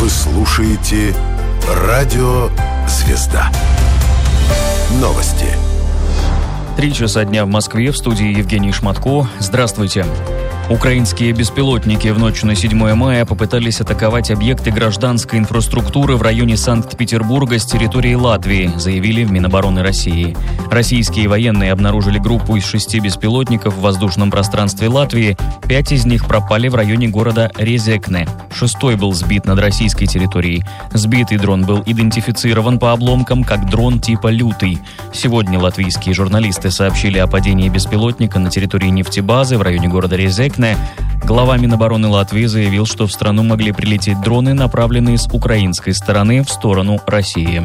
Вы слушаете Радио Звезда. Новости. 3 часа дня в Москве, в студии Евгений Шматко. Здравствуйте. Украинские беспилотники в ночь на 7 мая попытались атаковать объекты гражданской инфраструктуры в районе Санкт-Петербурга с территории Латвии, заявили в Минобороны России. Российские военные обнаружили группу из 6 беспилотников в воздушном пространстве Латвии. 5 из них пропали в районе города Резекне. 6-й был сбит над российской территорией. Сбитый дрон был идентифицирован по обломкам как дрон типа «Лютый». Сегодня латвийские журналисты сообщили о падении беспилотника на территории нефтебазы в районе города Резекне. Глава Минобороны Латвии заявил, что в страну могли прилететь дроны, направленные с украинской стороны в сторону России.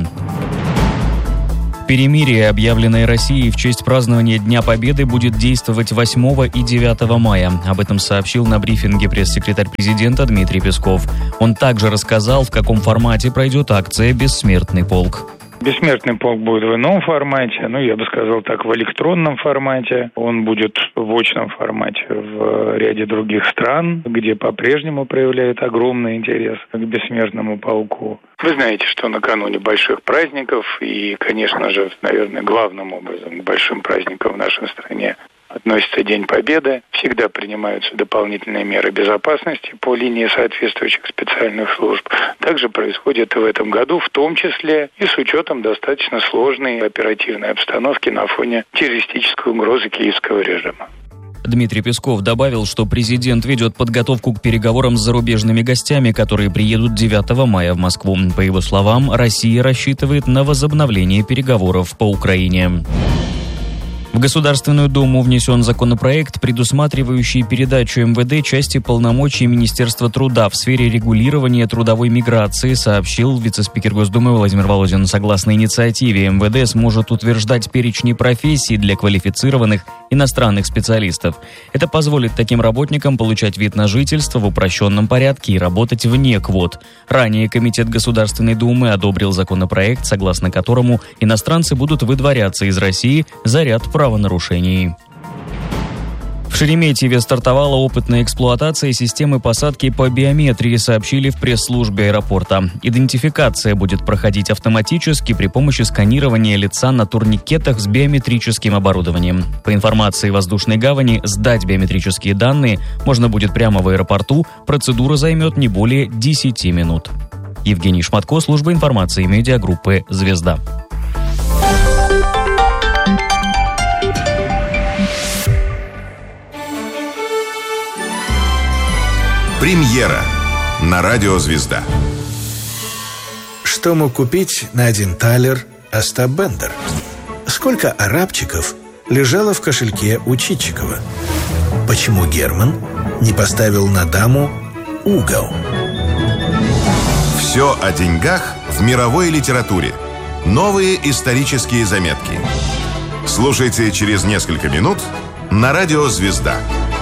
Перемирие, объявленное Россией в честь празднования Дня Победы, будет действовать 8 и 9 мая. Об этом сообщил на брифинге пресс-секретарь президента Дмитрий Песков. Он также рассказал, в каком формате пройдет акция «Бессмертный полк». Бессмертный полк будет в ином формате, я бы сказал так, в электронном формате. Он будет в очном формате в ряде других стран, где по-прежнему проявляют огромный интерес к бессмертному полку. Вы знаете, что накануне больших праздников и, конечно же, наверное, главным образом к большим праздникам в нашей стране относится День Победы. Всегда принимаются дополнительные меры безопасности по линии соответствующих специальных служб. Также происходит и в этом году, в том числе и с учетом достаточно сложной оперативной обстановки на фоне террористической угрозы киевского режима. Дмитрий Песков добавил, что президент ведет подготовку к переговорам с зарубежными гостями, которые приедут 9 мая в Москву. По его словам, Россия рассчитывает на возобновление переговоров по Украине. В Государственную Думу внесен законопроект, предусматривающий передачу МВД части полномочий Министерства труда в сфере регулирования трудовой миграции, сообщил вице-спикер Госдумы Владимир Володин. Согласно инициативе, МВД сможет утверждать перечни профессий для квалифицированных иностранных специалистов. Это позволит таким работникам получать вид на жительство в упрощенном порядке и работать вне квот. Ранее Комитет Государственной Думы одобрил законопроект, согласно которому иностранцы будут выдворяться из России за ряд правонарушений. В Шереметьеве стартовала опытная эксплуатация системы посадки по биометрии, сообщили в пресс-службе аэропорта. Идентификация будет проходить автоматически при помощи сканирования лица на турникетах с биометрическим оборудованием. По информации воздушной гавани, сдать биометрические данные можно будет прямо в аэропорту. Процедура займет не более 10 минут. Евгений Шматко, служба информации медиагруппы «Звезда». Премьера на Радио Звезда. Что мог купить на 1 талер Остап Бендер? Сколько арабчиков лежало в кошельке у Чичикова? Почему Герман не поставил на даму угол? Все о деньгах в мировой литературе. Новые исторические заметки. Слушайте через несколько минут на Радио Звезда.